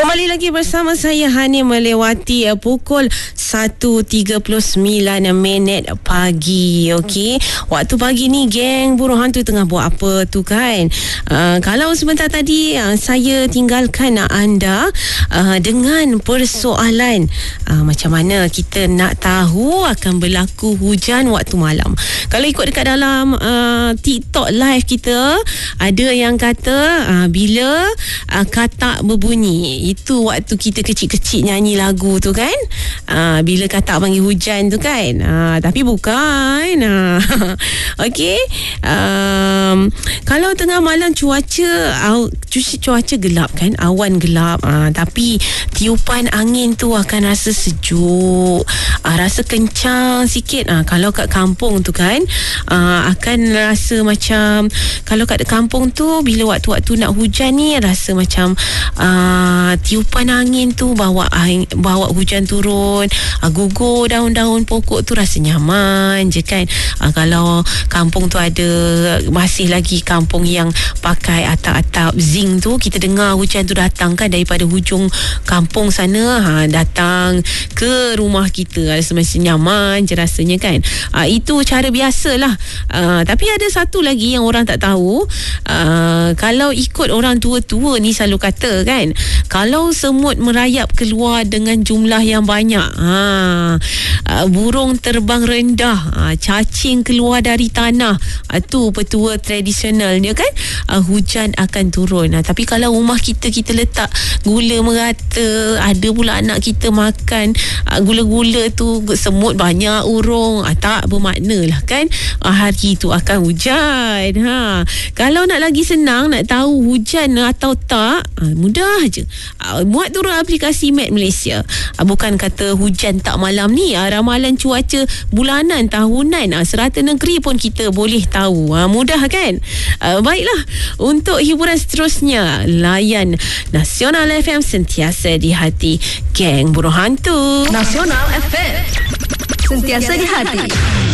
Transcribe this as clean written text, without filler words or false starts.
Kembali lagi bersama saya Hani melewati pukul 1.39 pagi. Okey, waktu pagi ni geng Burung Hantu tengah buat apa tu kan? Kalau sebentar tadi saya tinggalkan anda dengan persoalan macam mana kita nak tahu akan berlaku hujan waktu malam. Kalau ikut dekat dalam TikTok live kita, ada yang kata bila katak berbunyi, itu waktu kita kecil-kecil nyanyi lagu tu kan, bila katak panggil hujan tu kan, tapi bukan. Okey, kalau tengah malam cuaca gelap kan, awan gelap, tapi tiupan angin tu akan rasa sejuk, rasa kencang sikit. Kalau kat kampung tu kan, akan rasa macam, kalau kat kampung tu bila waktu-waktu nak hujan ni, rasa macam tiupan angin tu bawa hujan turun, gugur daun-daun pokok tu, rasa nyaman je kan. Kalau kampung tu ada masih lagi kampung yang pakai atap-atap zinc tu, kita dengar hujan tu datang kan daripada hujung kampung sana, datang ke rumah kita, rasa macam nyaman je rasanya kan. Itu cara biasalah. Tapi ada satu lagi yang orang tak tahu. Kalau ikut orang tua-tua ni selalu kata kan, kalau semut merayap keluar dengan jumlah yang banyak, burung terbang rendah, cacing keluar dari tanah, tu petua tradisionalnya kan, hujan akan turun. Tapi kalau rumah kita letak gula merata, ada pula anak kita makan gula-gula tu, semut banyak, urung, tak bermakna lah kan, hari tu akan hujan. Kalau nak lagi senang nak tahu hujan atau tak, mudah je, buat turun aplikasi Met Malaysia. Bukan kata hujan tak malam ni, ramalan cuaca bulanan, tahunan, serata negeri pun kita boleh tahu. Mudah kan? Baiklah, untuk hiburan seterusnya, layan Nasional FM, sentiasa di hati geng Burung Hantu. Nasional FM, sentiasa di hati.